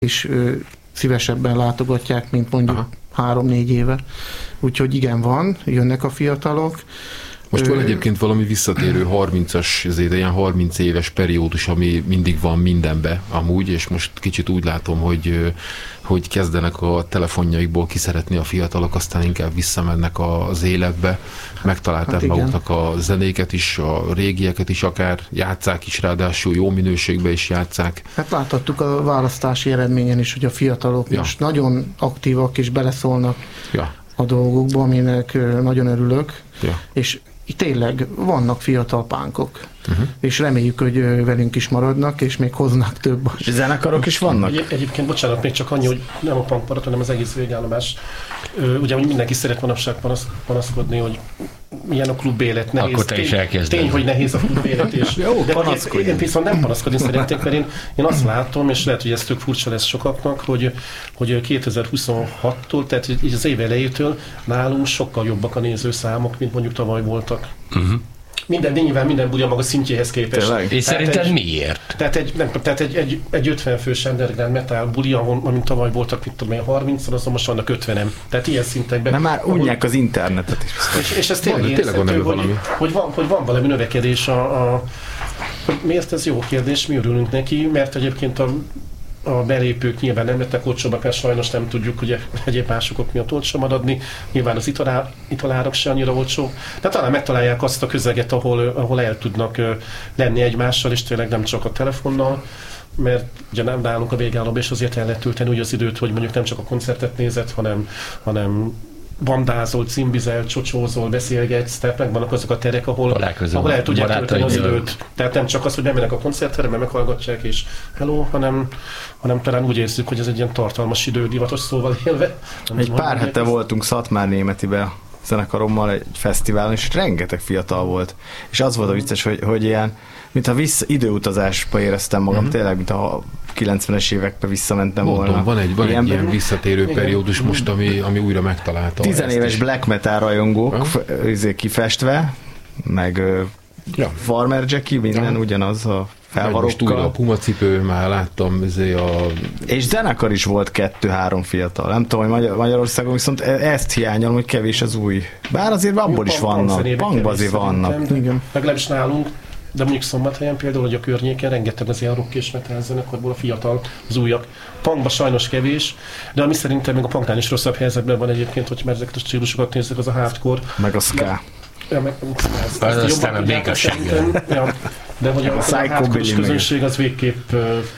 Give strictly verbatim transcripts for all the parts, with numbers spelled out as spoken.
is szívesebben látogatják, mint mondjuk három-négy éve. Úgyhogy igen, van, jönnek a fiatalok. Most van egyébként valami visszatérő harmincas, ezért ilyen harminc éves periódus, ami mindig van mindenbe amúgy, és most kicsit úgy látom, hogy, hogy kezdenek a telefonjaikból kiszeretni a fiatalok, aztán inkább visszamennek az életbe, megtalálták hát maguknak a zenéket is, a régieket is, akár játsszák is, ráadásul jó minőségben is játsszák. Hát láthattuk a választási eredményen is, hogy a fiatalok ja. most nagyon aktívak és beleszólnak ja. a dolgokba, aminek nagyon örülök, ja. és tényleg vannak fiatal pánkok, uh-huh. és reméljük, hogy velünk is maradnak, és még hoznak több. És zenekarok is vannak? Egy, egyébként, bocsánat, még csak annyi, hogy nem a punk maradt, hanem az egész végállomás. Ugye, hogy mindenki szeret manapság panasz, panaszkodni, hogy milyen a klub élet, nehéz. Akkor te is elkezded. Tény, hogy nehéz a klub élet. És, Jó, de én, én viszont nem panaszkodni szeretnék, mert én, én azt látom, és lehet, hogy ez tök furcsa lesz sokaknak, hogy, hogy kétezer-huszonhattól, tehát így az év elejétől nálunk sokkal jobbak a nézőszámok, mint mondjuk tavaly voltak. Uh-huh. Minden, nyilván minden buli a maga szintjéhez képest. Tényleg? És szerinted egy, miért? Tehát egy, nem, tehát egy, egy, egy ötven fős underground metal buli, ahol, amint tavaly voltak, mit tudom én, harmincszor, azon most vannak ötvenem. Tehát ilyen szintekben. Nem már unják az internetet is. És, és ez tényleg érzhető, hogy, hogy, van, hogy van valami növekedés a, a... Miért ez jó kérdés? Mi örülünk neki, mert egyébként a a belépők nyilván nem lettek olcsóbbak, mert sajnos nem tudjuk, hogy egyéb másokok miatt olcsóbb adni. Nyilván az italár, italárak se annyira olcsó. De talán megtalálják azt a közeget, ahol, ahol el tudnak lenni egymással, és tényleg nem csak a telefonnal, mert ugye nem nálunk a végállóban, és azért el lehet tölteni úgy az időt, hogy mondjuk nem csak a koncertet nézett, hanem, hanem bandázol, cimbizol, csocsózol, beszélgetsz, tehát megvannak azok a terek, ahol, ahol el tudják tölteni az időt. Tehát nem csak az, hogy bemennek a koncertterembe, meghallgatják és hello, hanem, hanem talán úgy érzük, hogy ez egy ilyen tartalmas idő, divatos szóval élve. Nem egy pár hete ezt. Voltunk Szatmár-Németibe zenekarommal egy fesztiválon, és rengeteg fiatal volt. És az volt a vicces, hogy, hogy ilyen, mintha vissza, időutazásba éreztem magam, mm-hmm. tényleg, mintha kilencvenes évekbe visszamentem Mondom, volna. Van egy, van ilyen, egy ilyen visszatérő igen. periódus most, ami, ami újra megtalálta. Tizenéves black metal rajongók ja. kifestve, meg ja. Farmer Jackie, minden ja. ugyanaz a felvarokkal. Most újra a Puma cipő, már láttam a... És zenekar is volt kettő-három fiatal. Nem tudom, hogy Magyar, Magyarországon viszont ezt hiányolom, hogy kevés az új. Bár azért abból is vannak. Punkban azért vannak. Igen. Legalábbis nálunk, de mondjuk Szombathelyen például, hogy a környéken rengeteg az ilyen rock és metal zenekarból a fiatal, az újak. Punkban sajnos kevés, de ami szerintem még a punknál is rosszabb helyzetben van egyébként, hogy már ezeket a stílusokat nézzük, az a hardcore. Meg a ska. Ja, meg a az aztán a békasság. Ja, de hogy a, a hardcore-os közönség az végképp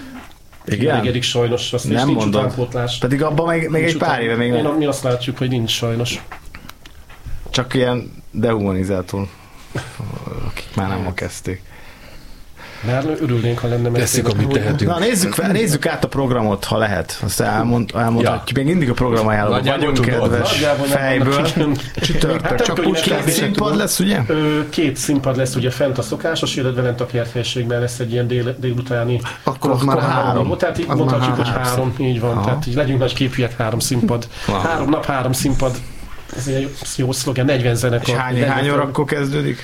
elégedik sajnos, azt nem nincs mondom. Utánpótlás. Pedig abban még, még egy pár éve még nem. Mi azt látjuk, hogy nincs sajnos. Csak ilyen dehumanizáltól, akik már nem ma kezdték. Már örülnénk, ha lenne. Teszik, amit tehetünk. Na, nézzük, nézzük át a programot, ha lehet. Azt elmond, elmondhatjuk. Ja. Még mindig a program ajánlóban vagyunk, kedves fejből. Csütörtök. Csak úgy két színpad lesz, ugye? Két színpad lesz, ugye fent a szokásos, illetve lent a kerthelységben lesz egy ilyen dél, délutáni. Akkor, akkor már három. Tehát így mondhatjuk, hogy három, így van. Tehát így legyünk nagy képűek, három színpad. Három nap, három színpad. Ez egy jó szlogen, negyven zenekar. És hány, hány órakor kezdődik?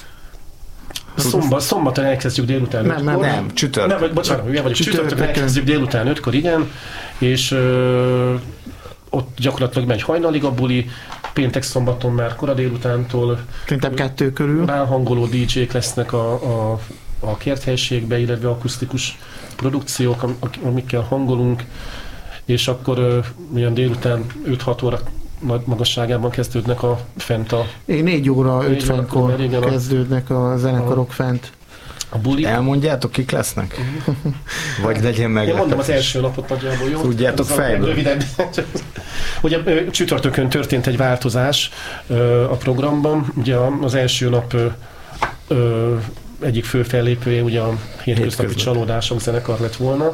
Szombat, szombaton elkezdjük délután ötkor. Nem, nem, nem, csütörtök. Nem, bocsánat, ugye vagyok, csütörtök elkezdjük délután ötkor, igen, és ö, ott gyakorlatilag megy hajnalig a buli, péntek szombaton már kora délutántól. Szerintem kettő körül. Ráhangoló dé dzsék lesznek a, a, a kerthelységbe, illetve akusztikus produkciók, amikkel hangolunk, és akkor ö, milyen délután öt-hat óra nagy magasságában kezdődnek a fent a... Én négy óra ötvenkor kezdődnek a zenekarok a, fent. A buli. Elmondjátok, kik lesznek? Vagy legyen meg. Én mondom az első napot nagyjából, jó? Tudjátok fejből. Ugye csütörtökön történt egy változás a programban. Ugye az első nap egyik fő fellépője ugye a hétköznapi csalódások zenekar lett volna,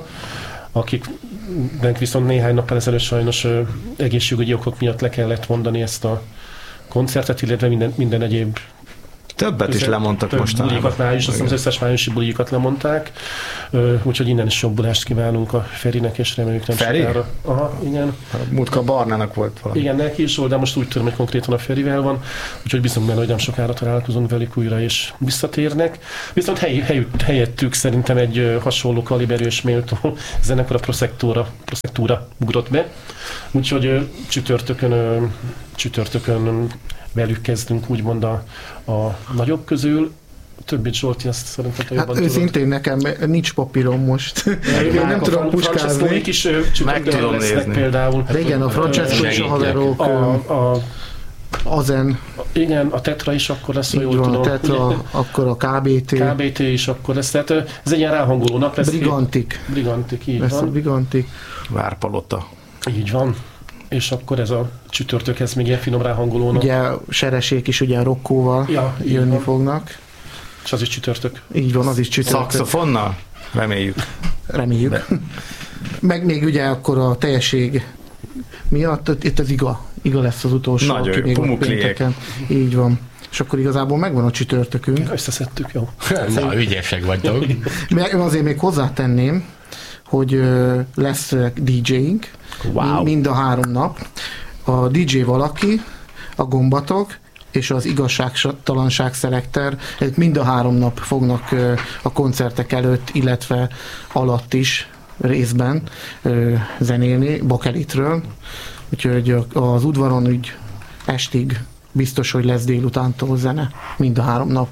akiknek viszont néhány nappal ezelőtt sajnos ö, egészségügyi okok miatt le kellett mondani ezt a koncertet, illetve minden, minden egyéb Többet Közel, is lemondtak több mostanában. Bulikat május, azt az összes májusi bulikat lemondták, úgyhogy innen is jobbulást kívánunk a Ferinek, és reméljük nem Feri? sokára. Aha, igen. Múltkor Barnának volt valami. Igen, neki is volt, de most úgy tudom, hogy konkrétan a Ferivel van, úgyhogy bízunk benne, hogy nem sokára találkozunk velük újra, és visszatérnek. Viszont hely, hely, helyettük szerintem egy hasonló kaliberű és méltó zenekar, a Prosektura, Prosektura ugrott be, úgyhogy csütörtökön, csütörtökön velük kezdünk úgymond a, a nagyobb közül. Többit Zsolti, azt szerintem te jobban hát, tudod. Őszintén nekem nincs papírom most. Én nem tudom puskázni. Is csütörtökön lesznek például. Régen a Francesco és a haverok. A, a, Azen. Igen, a Tetra is akkor lesz, ha jól van, tudom. A Tetra, ugye? Akkor a ká bé té. ká bé té is akkor lesz. Tehát ez egy ilyen ráhangoló nap lesz. Brigantik. Brigantik, így lesz van. Brigantik. Várpalota. Így van. És akkor ez a csütörtök, ez még ilyen finom ráhangolónak. Ugye Seresék is ugye a Rokkóval ja, jönni van. fognak. És az is csütörtök. Így van, az is csütörtök. Szaxofonnal? Reméljük. Reméljük. De. Meg még ugye akkor a teljesség miatt, itt az Iga. Iga lesz az utolsó. Nagyon jó, Pumukliék. Így van. És akkor igazábból megvan a csütörtökünk. Összeszedtük, jó. Na, ügyesek vagytok. Azért még hozzátenném, hogy lesz dé jéink, wow. mind a három nap. A dé jé valaki, a Gombatok és az Igazságtalanság Szelekter, mind a három nap fognak a koncertek előtt, illetve alatt is részben zenélni Bakelitről. Úgyhogy az udvaron úgy estig biztos, hogy lesz délutántól zene, mind a három nap.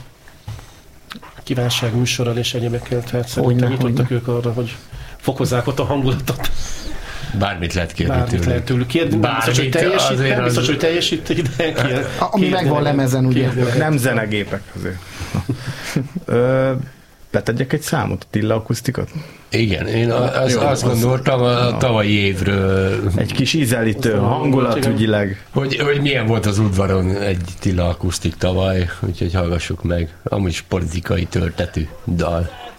Kívánság műsorral és egyébekkel, tehát szerintem nyitottak ők arra, hogy fokozzák ott a hangulatot. Bármit lehet kérni Bármit tőlük. lehet tőlük kérni, nem biztos, hogy teljesít, nem biztos, hogy teljesítik, de kér, ami megvan lemezen, ugye. Nem zenegépek azért. Ö, betegyek egy számot, Tilla akusztikot? Igen, én az, Jó, azt gondoltam a, a tavalyi évről. Egy kis ízelítő hangulatügyileg. Hogy, hogy milyen volt az udvaron egy Tilla akusztik tavaly, úgyhogy hallgassuk meg. Amúgy is politikai töltetű dal.